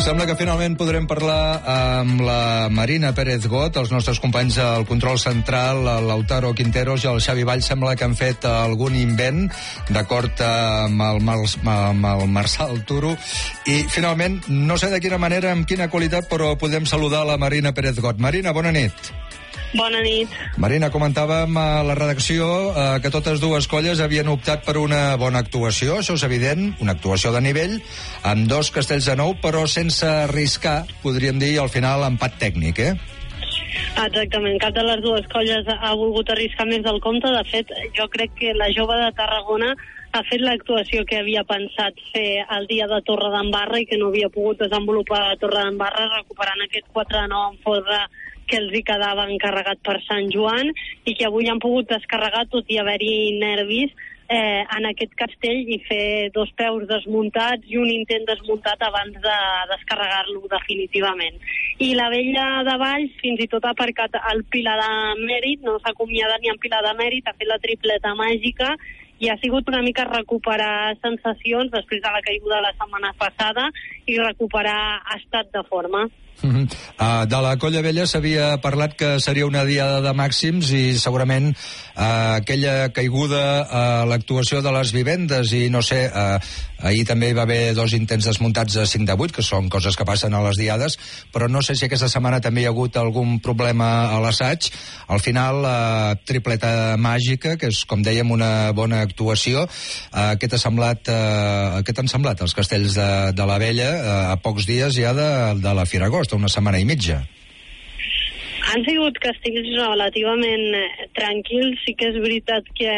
Sembla que finalment podrem parlar amb la Marina Pérez Got, els nostres companys al control central, el Lautaro Quinteros i el Xavi Vall. Sembla que han fet algun invent d'acord amb el Marçal Turo. I finalment, no sé de quina manera, amb quina qualitat, però podem saludar la Marina Pérez Got. Marina, bona nit. Bona nit. Marina, comentàvem a la redacció que totes dues colles havien optat per una bona actuació, això és evident, una actuació de nivell, amb 2 castells de 9, però sense arriscar, podríem dir, al final, empat tècnic, Exactament, cap de les dues colles ha volgut arriscar més del compte. De fet, jo crec que la jove de Tarragona ha fet l'actuació que havia pensat fer el dia de Torredembarra i que no havia pogut desenvolupar a Torredembarra, recuperant aquest 4-9 en folre que els hi quedava encarregat per Sant Joan i que avui han pogut descarregar, tot i haver-hi nervis, en aquest castell i fer 2 peus desmuntats i un intent desmuntat abans de descarregar-lo definitivament. I la vella de Valls fins i tot ha aparcat el Pilar de Mèrit, no s'ha acomiadat ni en Pilar de Mèrit, ha fet la tripleta màgica i ha sigut una mica recuperar sensacions després de la caiguda de la setmana passada i recuperar estat de forma. De la Colla Vella s'havia parlat que seria una diada de màxims i segurament aquella caiguda a l'actuació de les vivendes i no sé, ahir també hi va haver 2 intents desmuntats a 5 de 8, que són coses que passen a les diades, però no sé si aquesta setmana també hi ha hagut algun problema a l'assaig. Al final, tripleta màgica, que és, com dèiem, una bona actuació. Què t'han semblat els castells de la Vella a pocs dies ja de la Fira Agost, una setmana i mitja? Han sigut castells relativament tranquils. Sí que és veritat que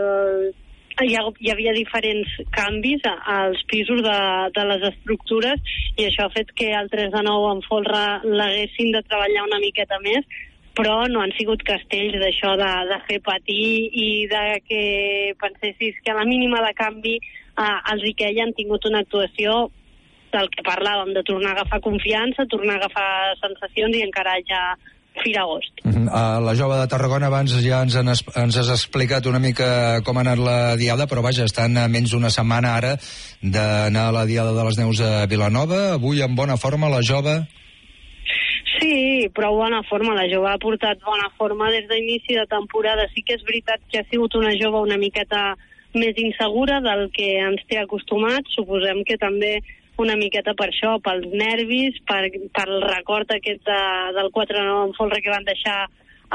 hi havia diferents canvis als pisos de les estructures i això ha fet que el 3 de 9 en folre l'haguessin de treballar una miqueta més, però no han sigut castells d'això de fer patir i de que pensessis que a la mínima de canvi els Ikea han tingut una actuació del que parlàvem, de tornar a agafar confiança, tornar a agafar sensacions i encarar ja Fira Agost. La jove de Tarragona abans ja ens has explicat una mica com ha anat la diada, però vaja, estan a menys d'una setmana ara d'anar a la diada de les Neus a Vilanova. Avui en bona forma la jove? Sí, prou bona forma. La jove ha portat bona forma des d'inici de temporada. Sí que és veritat que ha sigut una jove una miqueta més insegura del que ens té acostumats. Suposem que també una miqueta per això, pels nervis, pel record aquest del 4-9 en folre que van deixar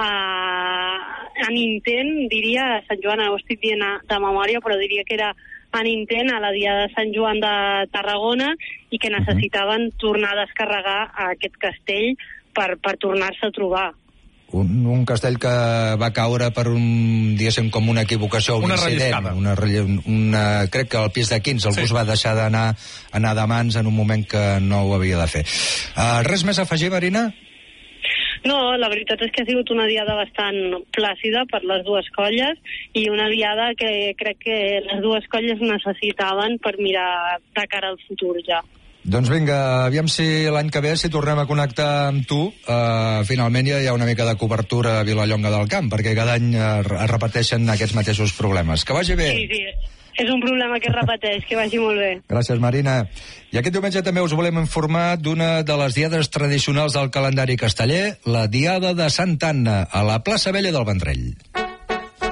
en intent, diria, a Sant Joan, no ho estic dient de memòria, però diria que era en intent a la dia de Sant Joan de Tarragona i que necessitaven tornar a descarregar aquest castell per tornar-se a trobar. Un castell que va caure per diguéssim, com una equivocació, un incident. Crec que al pis de 15 el bus va deixar d'anar de mans en un moment que no ho havia de fer. Res més a afegir, Marina? No, la veritat és que ha sigut una diada bastant plàcida per les dues colles i una diada que crec que les dues colles necessitaven per mirar de cara al futur ja. Doncs vinga, aviam si l'any que ve, si tornem a connectar amb tu, finalment ja hi ha una mica de cobertura a Vilallonga del Camp, perquè cada any es repeteixen aquests mateixos problemes. Que vagi bé. Sí, és un problema que es repeteix, que vagi molt bé. Gràcies, Marina. I aquest diumenge també us volem informar d'una de les diades tradicionals del calendari casteller, la Diada de Santa Anna, a la plaça Vella del Vendrell.